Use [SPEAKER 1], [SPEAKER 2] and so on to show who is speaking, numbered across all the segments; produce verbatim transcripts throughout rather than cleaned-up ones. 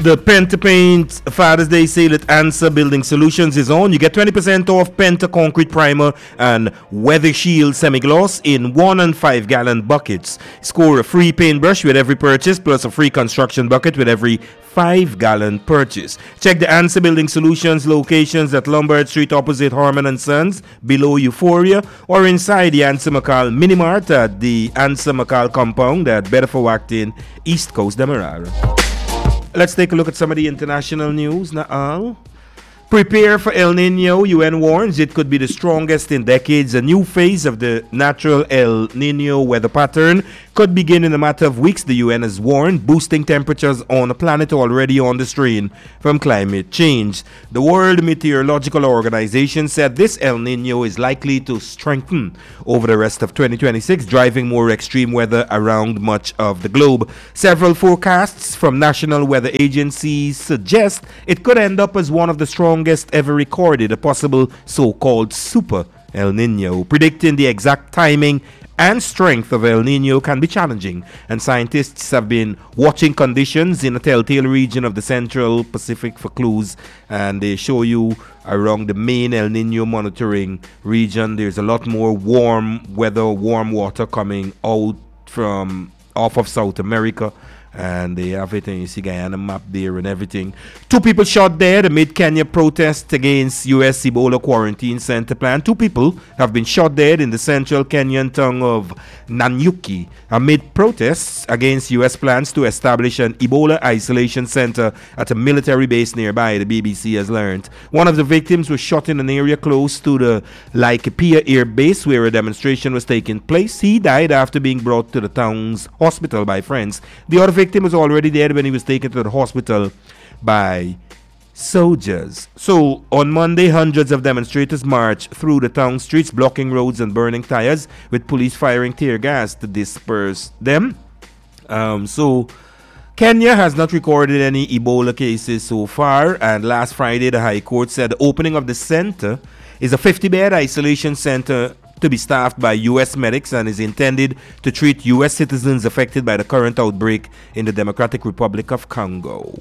[SPEAKER 1] The Penta Paint Father's Day sale at Answer Building Solutions is on. You get twenty percent off Penta Concrete Primer and Weather Shield Semi-Gloss in one and five gallon buckets. Score a free paintbrush with every purchase plus a free construction bucket with every five gallon purchase. Check the Answer Building Solutions locations at Lombard Street opposite Harman and Sons, below Euphoria, or inside the Answer McCall Mini Mart at the Answer McCall compound at Bedford Acton, East Coast, Demerara. Let's take a look at some of the international news. Naal. Prepare for El Nino. U N warns it could be the strongest in decades. A new phase of the natural El Nino weather pattern could begin in a matter of weeks, the U N has warned, boosting temperatures on a planet already on the strain from climate change. The World Meteorological Organization said this El Nino is likely to strengthen over the rest of twenty twenty-six, driving more extreme weather around much of the globe. Several forecasts from national weather agencies suggest it could end up as one of the strongest ever recorded, a possible so-called super El Nino. Predicting the exact timing and strength of El Nino can be challenging, and scientists have been watching conditions in a telltale region of the Central Pacific for clues, and they show you around the main El Nino monitoring region there's a lot more warm weather, warm water coming out from off of South America. And they have it, and you see Guyana map there and everything. Two people shot dead amid Kenya protest against U S Ebola quarantine center plan. Two people have been shot dead in the central Kenyan town of Nanyuki amid protests against U S plans to establish an Ebola isolation center at a military base nearby, the B B C has learned. One of the victims was shot in an area close to the Laikipia Air Base where a demonstration was taking place. He died after being brought to the town's hospital by friends. The other victim was already dead when he was taken to the hospital by soldiers. So on Monday, hundreds of demonstrators marched through the town streets, blocking roads and burning tires, with police firing tear gas to disperse them. Um, so Kenya has not recorded any Ebola cases so far, and last Friday the High Court said the opening of the center is a fifty bed isolation center to be staffed by U S medics and is intended to treat U S citizens affected by the current outbreak in the Democratic Republic of Congo.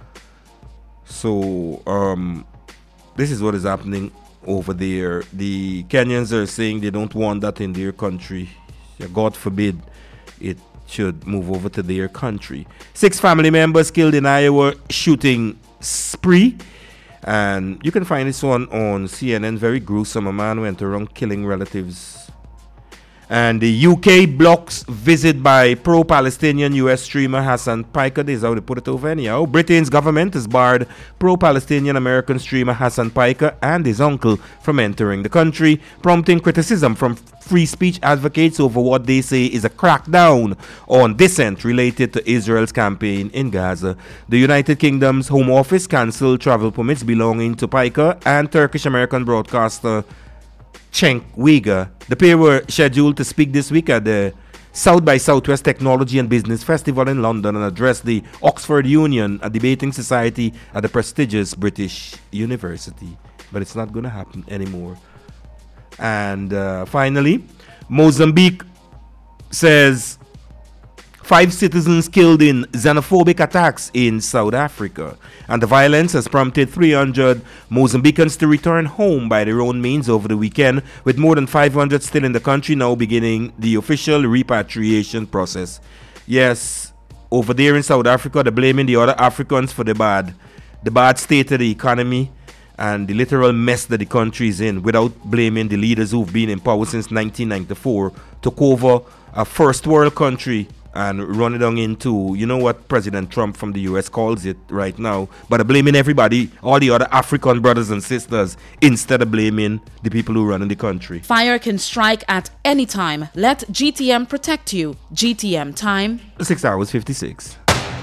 [SPEAKER 1] So, um, this is what is happening over there. The Kenyans are saying they don't want that in their country. God forbid it should move over to their country. Six family members killed in Iowa shooting spree. And you can find this one on C N N. Very gruesome. A man went around killing relatives. And the U K blocks visit by pro-Palestinian U S streamer Hassan Piker. This is how they put it over anyhow. Britain's government has barred pro-Palestinian American streamer Hassan Piker and his uncle from entering the country, prompting criticism from free speech advocates over what they say is a crackdown on dissent related to Israel's campaign in Gaza. The United Kingdom's Home Office cancelled travel permits belonging to Piker and Turkish-American broadcaster Cenk Uygur. The pair were scheduled to speak this week at the South by Southwest Technology and Business Festival in London and address the Oxford Union, a debating society at the prestigious British University. But it's not going to happen anymore. And uh, finally, Mozambique says five citizens killed in xenophobic attacks in South Africa. And the violence has prompted three hundred Mozambicans to return home by their own means over the weekend, with more than five hundred still in the country now beginning the official repatriation process. Yes, over there in South Africa, they're blaming the other Africans for the bad, the bad state of the economy and the literal mess that the country is in, without blaming the leaders who've been in power since nineteen ninety-four, took over a first world country and run it on into, you know what President Trump from the U S calls it right now, but blaming everybody, all the other African brothers and sisters, instead of blaming the people who run in the country.
[SPEAKER 2] Fire can strike at any time. Let G T M protect you. G T M time.
[SPEAKER 1] six hours fifty-six.